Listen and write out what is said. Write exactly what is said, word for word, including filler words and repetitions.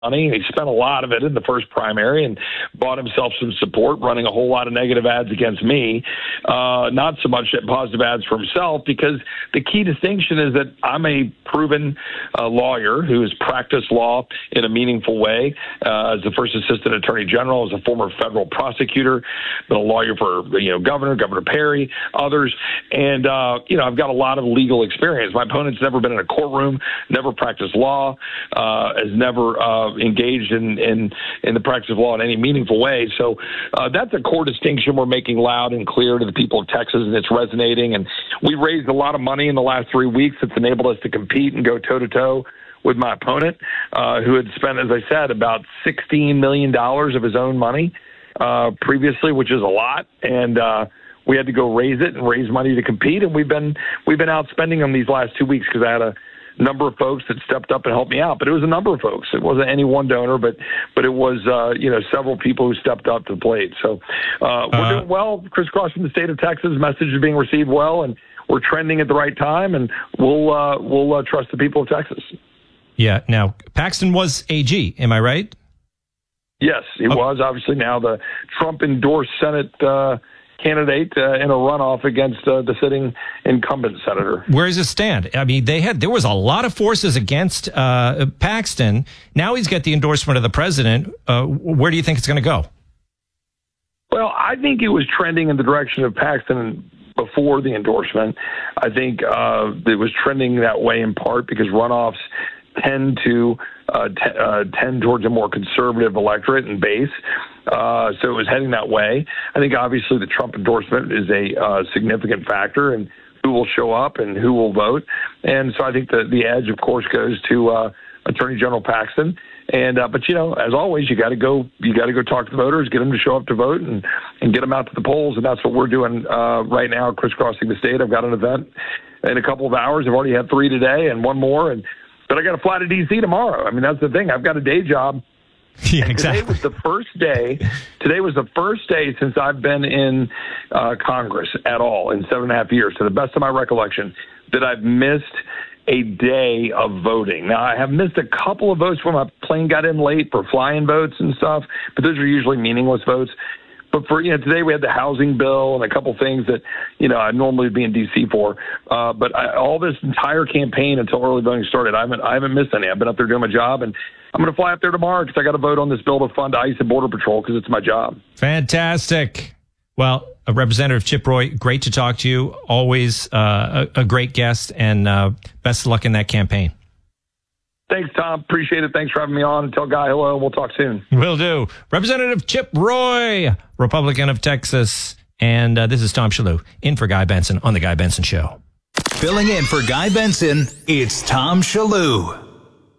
money. He spent a lot of it in the first primary and bought himself some support, running a whole lot of negative ads against me. Uh, not so much positive ads for himself, because the key distinction is that I'm a proven uh, lawyer who has practiced law in a meaningful way. Uh, as the first assistant attorney general, as a former federal prosecutor, been a lawyer for, you know, Governor, Governor Perry, others. And, uh, you know, I've got a lot of legal experience. My opponent's never been in a courtroom, never practiced law, uh, has never, uh, engaged in, in, in the practice of law in any meaningful way. So uh, that's a core distinction we're making loud and clear to the people of Texas, and it's resonating. And we raised a lot of money in the last three weeks that's enabled us to compete and go toe-to-toe with my opponent, uh, who had spent, as I said, about sixteen million dollars of his own money uh, previously, which is a lot. And uh, we had to go raise it and raise money to compete. And we've been we've been outspending them these last two weeks because I had a number of folks that stepped up and helped me out. But it was a number of folks. It wasn't any one donor, but but it was uh, you know several people who stepped up to the plate. So uh, we're uh, doing well, crisscrossing the state of Texas. Message is being received well, and we're trending at the right time. And we'll uh, we'll uh, trust the people of Texas. Yeah. Now, Paxton was A G. Am I right? Yes, he oh. was. Obviously, now the Trump-endorsed Senate uh, candidate uh, in a runoff against uh, the sitting incumbent senator. Where does it stand? I mean, they had there was a lot of forces against uh, Paxton. Now he's got the endorsement of the president. Uh, where do you think it's going to go? Well, I think it was trending in the direction of Paxton before the endorsement. I think uh, it was trending that way in part because runoffs tend to uh, t- uh, tend towards a more conservative electorate and base. Uh, so it was heading that way. I think obviously the Trump endorsement is a uh, significant factor in who will show up and who will vote. And so I think the, the edge, of course, goes to uh, Attorney General Paxton. And uh, but you know, as always, you got to go. You got to go talk to the voters, get them to show up to vote, and and get them out to the polls. And that's what we're doing uh, right now, crisscrossing the state. I've got an event in a couple of hours. I've already had three today, and one more. And but I got to fly to D C tomorrow. I mean, that's the thing. I've got a day job. Yeah, exactly. Today was the first day. Today was the first day since I've been in uh, Congress at all in seven and a half years, to the best of my recollection, that I've missed a day of voting. Now, I have missed a couple of votes when my plane got in late for fly-in votes and stuff, but those are usually meaningless votes. But for, you know, today we had the housing bill and a couple things that, you know, I'd normally be in D C for. Uh, but I, all this entire campaign until early voting started, I haven't, I haven't missed any. I've been up there doing my job, and I'm going to fly up there tomorrow because I got to vote on this bill to fund ICE and Border Patrol because it's my job. Fantastic. Well, uh, Representative Chip Roy, great to talk to you. Always uh, a, a great guest, and uh, best of luck in that campaign. Thanks, Tom. Appreciate it. Thanks for having me on. Tell Guy hello. We'll talk soon. Will do. Representative Chip Roy, Republican of Texas. And uh, this is Tom Shalhoub in for Guy Benson on The Guy Benson Show. Filling in for Guy Benson, it's Tom Shalhoub.